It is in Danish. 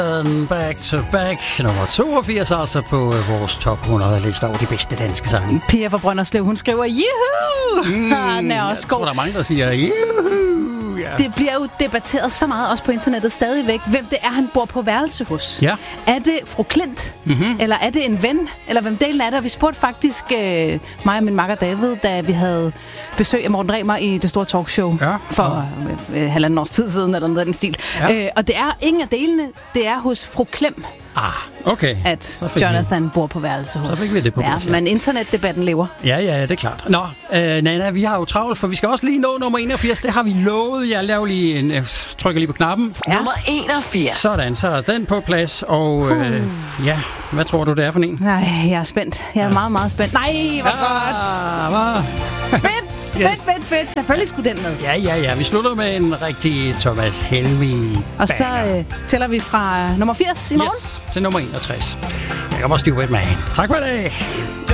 Back to back, nummer 82, altså på vores top 100 liste over de bedste danske sange. Pia fra Brønderslev, hun skriver, juhu! Jeg tror, der er mange, der siger, juhu! Ja. Det bliver jo debatteret så meget, også på internettet stadigvæk, hvem det er, han bor på værelse hos. Ja. Er det fru Klint? Eller er det en ven? Eller hvem delen er det? Vi spurgte faktisk mig og min makker David, da vi havde besøg af Morten Remer i det store talkshow for halvanden års tid siden, eller noget af den stil. Ja. Og det er ingen af delene, det er hos fru Klem. Okay. At Jonathan bor på værelse hos. Så fik vi det på plads. Ja, men internetdebatten lever. Ja, det er klart. Nå, Nana, vi har jo travlt, for vi skal også lige nå nummer 81. Det har vi lovet. Jeg laver lige jeg trykker lige på knappen. Ja. Nummer 81. Sådan, så er den på plads. Og hvad tror du, det er for en? Nej, jeg er spændt. Jeg er meget, meget spændt. Nej, hvor godt. Fedt. Selvfølgelig skulle den med. Ja. Vi slutter med en rigtig Thomas Helmig. Og så tæller vi fra nummer 80 i morgen. Yes, til nummer 61. Jeg kommer Stupid Man. Tak for det.